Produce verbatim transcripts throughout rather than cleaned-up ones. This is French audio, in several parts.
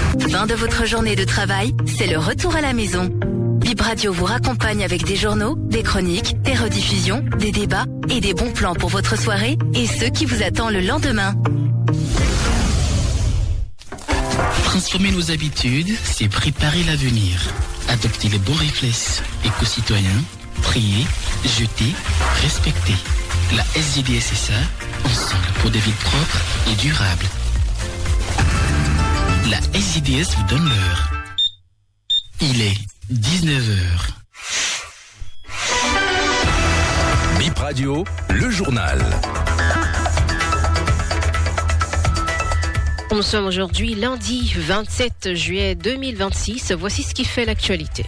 Fin de votre journée de travail, c'est le retour à la maison. Bip Radio vous raccompagne avec des journaux, des chroniques, des rediffusions, des débats et des bons plans pour votre soirée et ceux qui vous attendent le lendemain. Transformer nos habitudes, c'est préparer l'avenir. Adopter les bons réflexes éco-citoyens, trier, jeter, respecter. La S G D S et ça, ensemble pour des villes propres et durables. La S G D S vous donne l'heure. Il est dix-neuf heures. Bip Radio, le journal. Nous sommes aujourd'hui lundi vingt-sept juillet deux mille vingt-six. Voici ce qui fait l'actualité.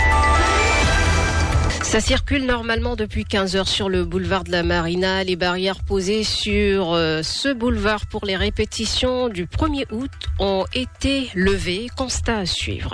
Ça circule normalement depuis quinze heures sur le boulevard de la Marina. Les barrières posées sur euh, ce boulevard pour les répétitions du premier août ont été levées. Constat à suivre.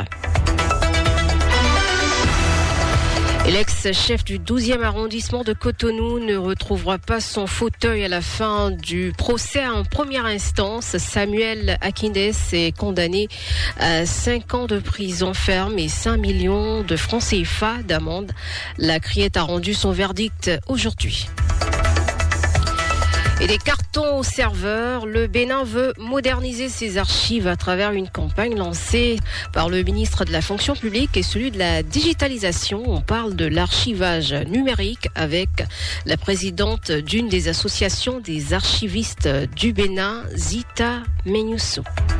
L'ex-chef du douzième arrondissement de Cotonou ne retrouvera pas son fauteuil à la fin du procès en première instance. Samuel Akindes est condamné à cinq ans de prison ferme et cinq millions de francs C F A d'amende. La Criette a rendu son verdict aujourd'hui. Et des cartons aux serveurs, le Bénin veut moderniser ses archives à travers une campagne lancée par le ministre de la fonction publique et celui de la digitalisation. On parle de l'archivage numérique avec la présidente d'une des associations des archivistes du Bénin, Zita Menyusu.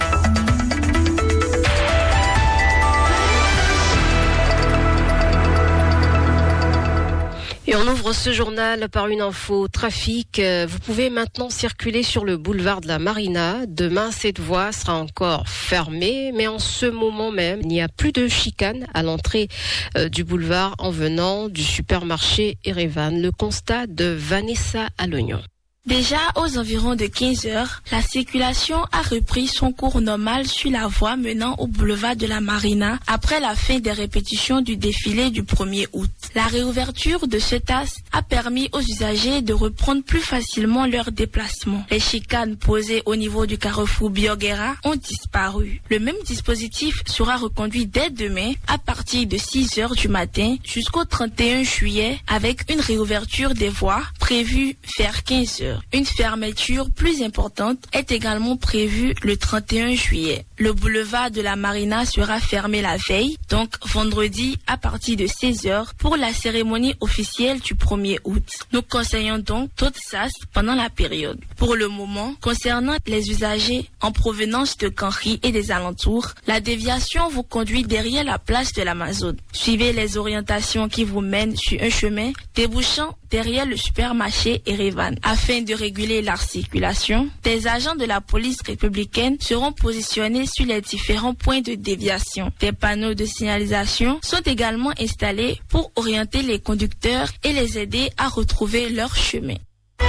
Et on ouvre ce journal par une info trafic. Vous pouvez maintenant circuler sur le boulevard de la Marina. Demain, cette voie sera encore fermée, mais en ce moment même, il n'y a plus de chicane à l'entrée du boulevard en venant du supermarché Erevan. Le constat de Vanessa Alognon. Déjà aux environs de quinze heures, la circulation a repris son cours normal sur la voie menant au boulevard de la Marina après la fin des répétitions du défilé du premier août. La réouverture de cet axe a permis aux usagers de reprendre plus facilement leurs déplacements. Les chicanes posées au niveau du carrefour Bioguera ont disparu. Le même dispositif sera reconduit dès demain à partir de six heures du matin jusqu'au trente et un juillet avec une réouverture des voies prévue vers quinze heures. Une fermeture plus importante est également prévue le trente et un juillet. Le boulevard de la Marina sera fermé la veille, donc vendredi à partir de seize heures pour la cérémonie officielle du premier août. Nous conseillons donc toute sas pendant la période. Pour le moment, concernant les usagers en provenance de Canry et des alentours, la déviation vous conduit derrière la place de l'Amazone. Suivez les orientations qui vous mènent sur un chemin débouchant derrière le supermarché Erevan. Afin de réguler la circulation, des agents de la police républicaine seront positionnés sur les différents points de déviation. Des panneaux de signalisation sont également installés pour orienter les conducteurs et les aider à retrouver leur chemin.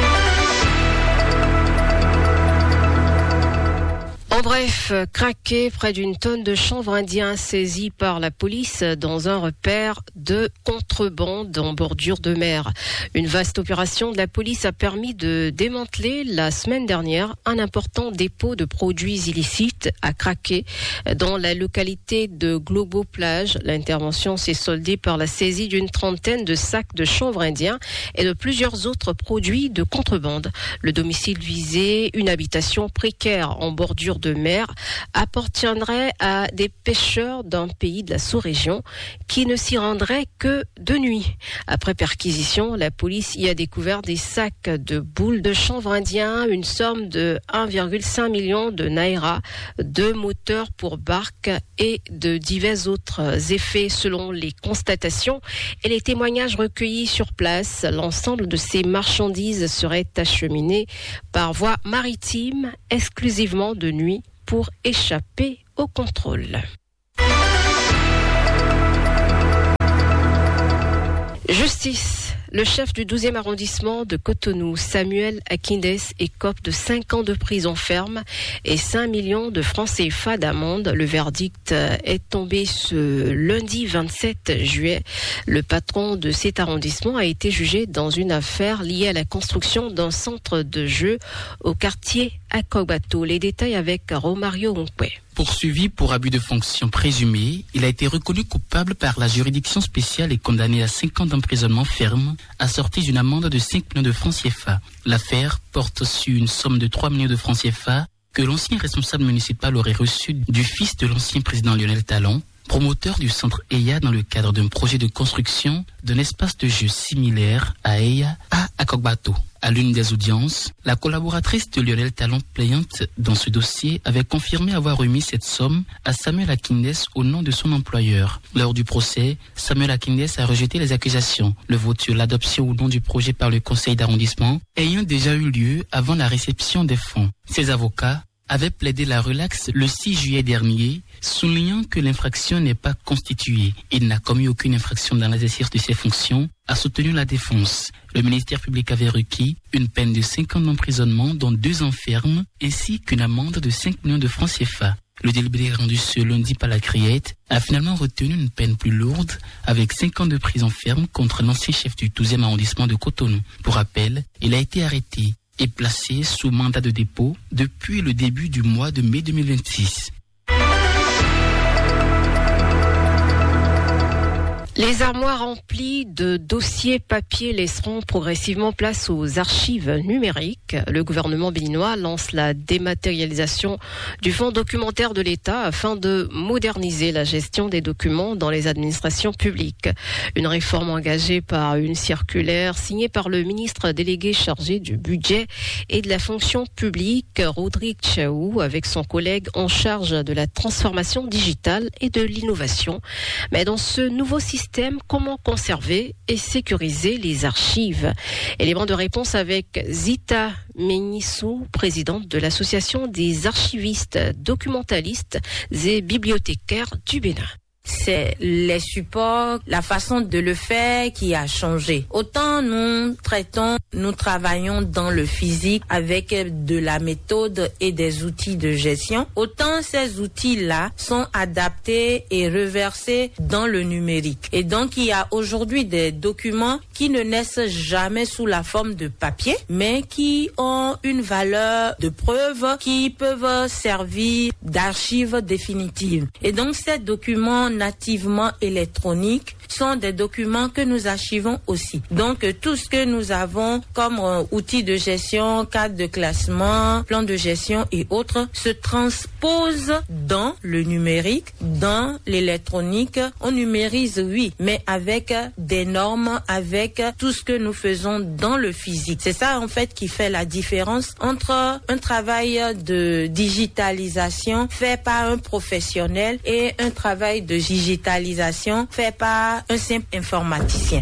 En bref, craqué près d'une tonne de chanvre indien saisie par la police dans un repère de contrebande en bordure de mer. Une vaste opération de la police a permis de démanteler la semaine dernière un important dépôt de produits illicites à Craqué dans la localité de Globo-Plage. L'intervention s'est soldée par la saisie d'une trentaine de sacs de chanvre indien et de plusieurs autres produits de contrebande. Le domicile visé, une habitation précaire en bordure de mer, appartiendrait à des pêcheurs d'un pays de la sous-région qui ne s'y rendraient que de nuit. Après perquisition, la police y a découvert des sacs de boules de chanvre indien, une somme de un virgule cinq million de naira, deux moteurs pour barque et de divers autres effets selon les constatations et les témoignages recueillis sur place. L'ensemble de ces marchandises serait acheminé par voie maritime exclusivement de nuit pour échapper au contrôle. Justice. Le chef du douzième arrondissement de Cotonou, Samuel Akindes, écope de cinq ans de prison ferme et cinq millions de francs C F A d'amende. Le verdict est tombé ce lundi vingt-sept juillet. Le patron de cet arrondissement a été jugé dans une affaire liée à la construction d'un centre de jeu au quartier Akogbato. Les détails avec Romario Onkwe. Poursuivi pour abus de fonction présumé, il a été reconnu coupable par la juridiction spéciale et condamné à cinq ans d'emprisonnement ferme, assorti d'une amende de cinq millions de francs C F A. L'affaire porte sur une somme de trois millions de francs C F A que l'ancien responsable municipal aurait reçu du fils de l'ancien président Lionel Talon, promoteur du centre Eya dans le cadre d'un projet de construction d'un espace de jeu similaire à Eya à Akogbato. À l'une des audiences, la collaboratrice de Lionel Talon plaignante dans ce dossier avait confirmé avoir remis cette somme à Samuel Akindès au nom de son employeur. Lors du procès, Samuel Akindès a rejeté les accusations. Le vote sur l'adoption ou non du projet par le conseil d'arrondissement ayant déjà eu lieu avant la réception des fonds. Ses avocats avait plaidé la relaxe le six juillet dernier, soulignant que l'infraction n'est pas constituée. Il n'a commis aucune infraction dans l'exercice de ses fonctions, a soutenu la défense. Le ministère public avait requis une peine de cinq ans d'emprisonnement, dont deux ans ferme, ainsi qu'une amende de cinq millions de francs C F A. Le délibéré rendu ce lundi par la Criette a finalement retenu une peine plus lourde, avec cinq ans de prison ferme contre l'ancien chef du douzième arrondissement de Cotonou. Pour rappel, il a été arrêté et placé sous mandat de dépôt depuis le début du mois de mai deux mille vingt-six. Les armoires remplies de dossiers papier laisseront progressivement place aux archives numériques. Le gouvernement béninois lance la dématérialisation du fonds documentaire de l'État afin de moderniser la gestion des documents dans les administrations publiques. Une réforme engagée par une circulaire signée par le ministre délégué chargé du budget et de la fonction publique, Rodrigue Chaou, avec son collègue en charge de la transformation digitale et de l'innovation. Mais dans ce nouveau système, comment conserver et sécuriser les archives? Élément de réponse avec Zita Menissou, présidente de l'association des archivistes, documentalistes et bibliothécaires du Bénin. C'est les supports, la façon de le faire qui a changé. Autant nous traitons, nous travaillons dans le physique avec de la méthode et des outils de gestion, autant ces outils-là sont adaptés et reversés dans le numérique. Et donc, il y a aujourd'hui des documents qui ne naissent jamais sous la forme de papier, mais qui ont une valeur de preuve, qui peuvent servir d'archives définitives. Et donc, ces documents nativement électroniques sont des documents que nous archivons aussi. Donc, tout ce que nous avons comme euh, outils de gestion, cadre de classement, plan de gestion et autres se transpose dans le numérique, dans l'électronique. On numérise, oui, mais avec des normes, avec tout ce que nous faisons dans le physique. C'est ça, en fait, qui fait la différence entre un travail de digitalisation fait par un professionnel et un travail de digitalisation fait par un simple informaticien.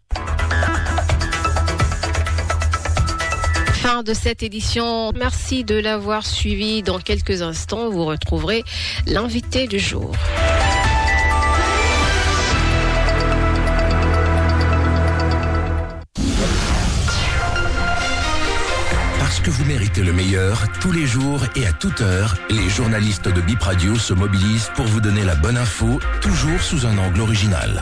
Fin de cette édition. Merci de l'avoir suivi. Dans quelques instants, vous retrouverez l'invité du jour. Parce que vous méritez le meilleur, tous les jours et à toute heure, les journalistes de Bip Radio se mobilisent pour vous donner la bonne info, toujours sous un angle original.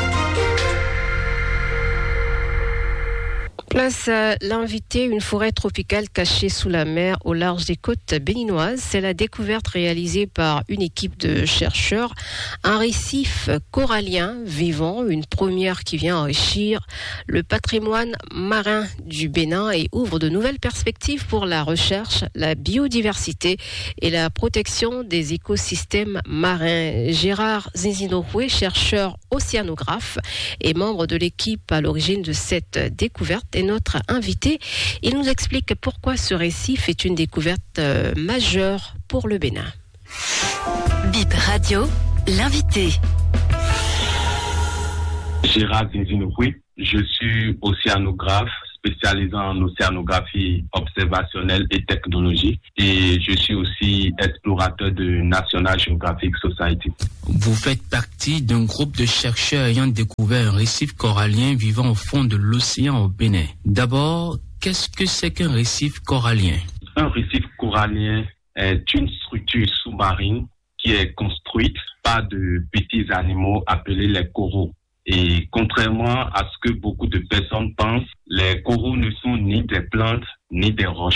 Place à l'invité, une forêt tropicale cachée sous la mer au large des côtes béninoises. C'est la découverte réalisée par une équipe de chercheurs. Un récif corallien vivant, une première qui vient enrichir le patrimoine marin du Bénin et ouvre de nouvelles perspectives pour la recherche, la biodiversité et la protection des écosystèmes marins. Gérard Zinzinoué, chercheur océanographe et membre de l'équipe à l'origine de cette découverte, est notre invité. Il nous explique pourquoi ce récif est une découverte euh, majeure pour le Bénin. Bip Radio, l'invité. Gérard Zinzinoué, je suis océanographe spécialisé en océanographie observationnelle et technologique et je suis aussi explorateur de National Geographic Society. Vous faites partie d'un groupe de chercheurs ayant découvert un récif corallien vivant au fond de l'océan au Bénin. D'abord, qu'est-ce que c'est qu'un récif corallien? Un récif corallien est une structure sous-marine qui est construite par de petits animaux appelés les coraux. Et contrairement à ce que beaucoup de personnes pensent, les coraux ne sont ni des plantes ni des rochers.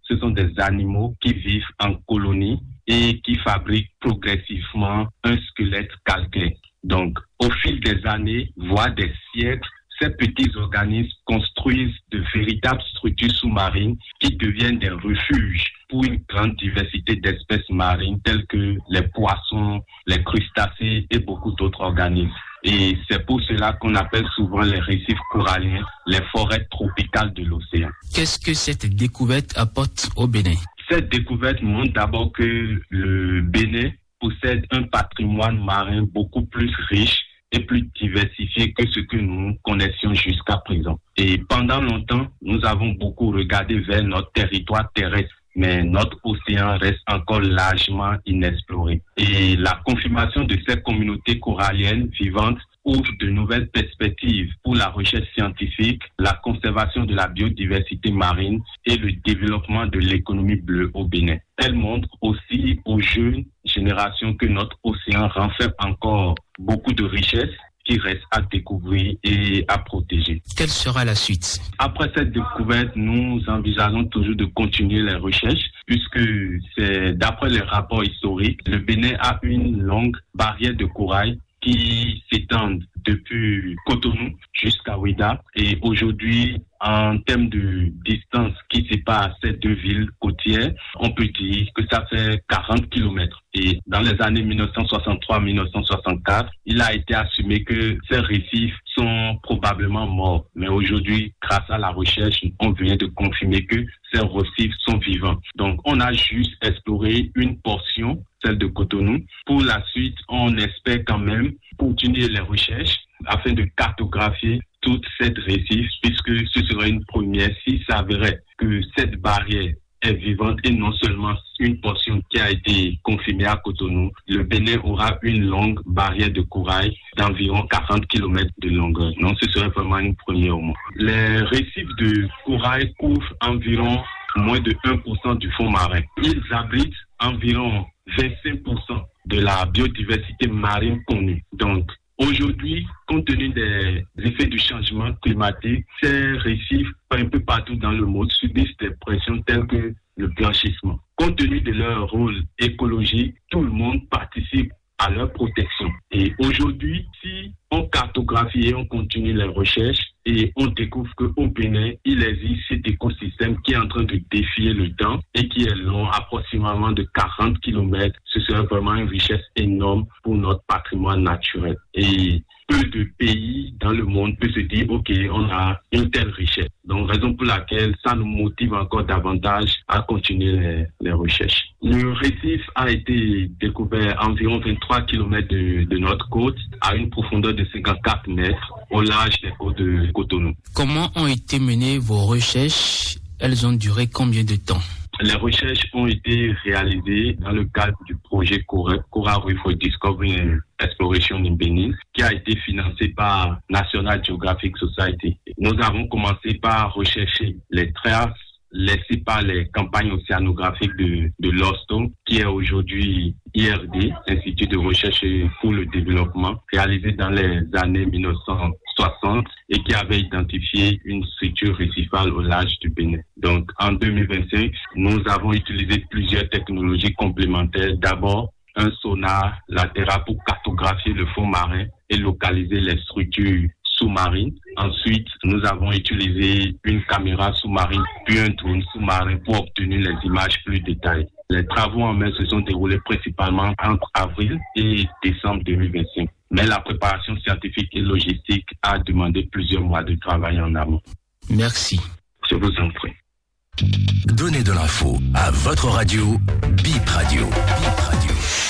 ce sont des animaux qui vivent en colonie et qui fabriquent progressivement un squelette calcaire. Donc, au fil des années, voire des siècles, ces petits organismes construisent de véritables structures sous-marines qui deviennent des refuges pour une grande diversité d'espèces marines telles que les poissons, les crustacés et beaucoup d'autres organismes. Et c'est pour cela qu'on appelle souvent les récifs coralliens les forêts tropicales de l'océan. Qu'est-ce que cette découverte apporte au Bénin? Cette découverte montre d'abord que le Bénin possède un patrimoine marin beaucoup plus riche et plus diversifié que ce que nous connaissions jusqu'à présent. Et pendant longtemps, nous avons beaucoup regardé vers notre territoire terrestre, mais notre océan reste encore largement inexploré. Et la confirmation de ces communautés coralliennes vivantes ouvre de nouvelles perspectives pour la recherche scientifique, la conservation de la biodiversité marine et le développement de l'économie bleue au Bénin. Elle montre aussi aux jeunes générations que notre océan renferme encore beaucoup de richesses qui restent à découvrir et à protéger. Quelle sera la suite? Après cette découverte, nous envisageons toujours de continuer les recherches puisque c'est d'après les rapports historiques, le Bénin a une longue barrière de corail qui s'étendent depuis Cotonou jusqu'à Ouidah. Et aujourd'hui, en termes de distance qui sépare ces deux villes côtières, on peut dire que ça fait quarante kilomètres. Et dans les années mille neuf cent soixante-trois à mille neuf cent soixante-quatre, il a été assumé que ces récifs sont probablement morts. Mais aujourd'hui, grâce à la recherche, on vient de confirmer que ces récifs sont vivants. Donc, on a juste exploré une portion, celle de Cotonou. Pour la suite, on espère quand même continuer les recherches afin de cartographier toute cette récif, puisque ce serait une première s'il s'avérait que cette barrière est vivante et non seulement une portion qui a été confirmée à Cotonou. Le Bénin aura une longue barrière de corail d'environ quarante kilomètres de longueur. Donc ce serait vraiment une première au monde. Les récifs de corail couvrent environ moins de un pour cent du fond marin. Ils abritent environ vingt-cinq pour cent de la biodiversité marine connue. Donc, aujourd'hui, compte tenu des effets du changement climatique, ces récifs, un peu partout dans le monde, subissent des pressions telles que le blanchissement. Compte tenu de leur rôle écologique, tout le monde participe à leur protection. Et aujourd'hui, si on cartographie et on continue les recherches et on découvre qu'au Bénin, il existe cet écosystème qui est en train de défier le temps et qui est long, approximativement de quarante kilomètres, ce serait vraiment une richesse énorme pour notre patrimoine naturel. Et peu de pays dans le monde peuvent se dire, OK, on a une telle richesse. Donc, raison pour laquelle ça nous motive encore davantage à continuer les, les recherches. Le récif a été découvert à environ vingt-trois kilomètres de, de notre côte, à une profondeur de cinquante-quatre mètres, au large des côtes de Cotonou. Comment ont été menées vos recherches? Elles ont duré combien de temps? Les recherches ont été réalisées dans le cadre du projet Coral Reef for Discovery and Exploration in Benin, qui a été financé par National Geographic Society. Nous avons commencé par rechercher les traces laissées par les campagnes océanographiques de, de l'OSTO, qui est aujourd'hui I R D, Institut de recherche pour le développement, réalisé dans les années mille neuf cent soixante et qui avait identifié une structure récifale au large du Bénin. Donc, en deux mille vingt-cinq, nous avons utilisé plusieurs technologies complémentaires. D'abord, un sonar latéral pour cartographier le fond marin et localiser les structures sous-marines. Ensuite, nous avons utilisé une caméra sous-marine puis un drone sous-marin pour obtenir les images plus détaillées. Les travaux en mer se sont déroulés principalement entre avril et décembre deux mille vingt-cinq. Mais la préparation scientifique et logistique a demandé plusieurs mois de travail en amont. Merci. Je vous en prie. Donnez de l'info à votre radio, Bip Radio. Bip Radio.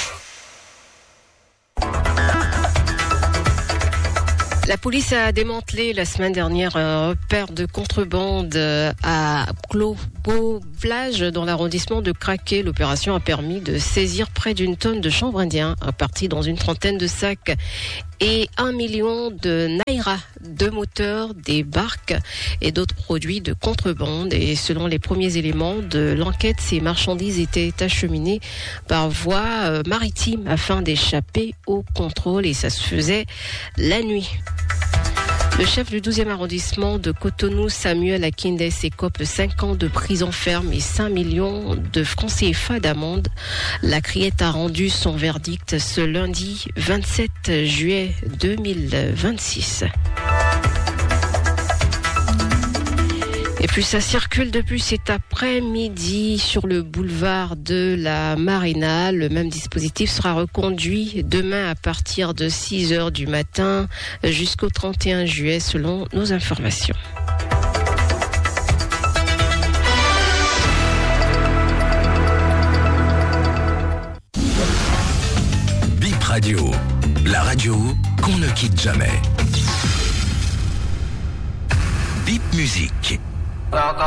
La police a démantelé la semaine dernière un repère de contrebande à Clos-Beauvlage dans l'arrondissement de Craqué. L'opération a permis de saisir près d'une tonne de chanvre indien, réparti dans une trentaine de sacs, et un million de naira, de moteurs, des barques et d'autres produits de contrebande. Et selon les premiers éléments de l'enquête, ces marchandises étaient acheminées par voie maritime afin d'échapper au contrôle, et ça se faisait la nuit. Le chef du douzième arrondissement de Cotonou, Samuel Akindes, écope cinq ans de prison ferme et cinq millions de francs C F A d'amende. La Criette a rendu son verdict ce lundi vingt-sept juillet deux mille vingt-six. Et puis ça circule depuis cet après-midi sur le boulevard de la Marina. Le même dispositif sera reconduit demain à partir de six heures du matin jusqu'au trente et un juillet selon nos informations. Bip Radio, la radio qu'on ne quitte jamais. Bip Musique.